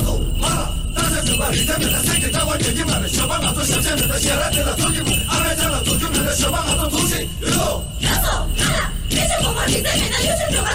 走，大山怎么里在面的，谁给他我眼睛满了，小巴老子小见面的，显然的了，走进门。